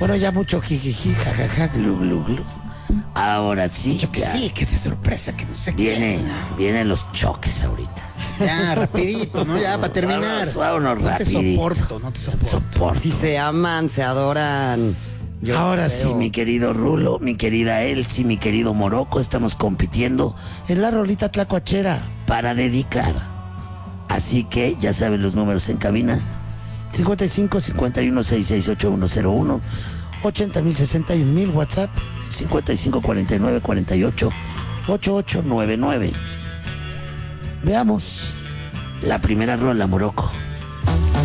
Bueno, ya mucho jijiji, jajaja, glu, glu, glu. Ahora sí. Dicho que ya. sí, que de sorpresa, que no sé qué. Vienen los choques ahorita. Ya, rapidito, ¿no? Ya, para terminar. Vámonos No te rapidito. soporto, no te soporto. Soporto. Si se aman, se adoran. Yo Ahora creo. sí, mi querido Rulo, mi querida Elsie, mi querido Morocco, estamos compitiendo en la rolita tlacuachera para dedicar. Así que ya saben los números en cabina: 55 51 66 8101, 80,000 61,000, WhatsApp 55 49 48 8899. Veamos la primera rola, Morocco.